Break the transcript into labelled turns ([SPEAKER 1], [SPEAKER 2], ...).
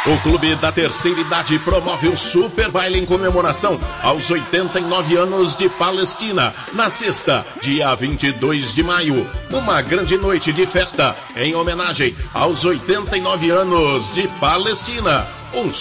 [SPEAKER 1] O Clube da Terceira Idade promove o Super Baile em comemoração aos 89 anos de Palestina, na sexta, dia 22 de maio. Uma grande noite de festa em homenagem aos 89 anos de Palestina.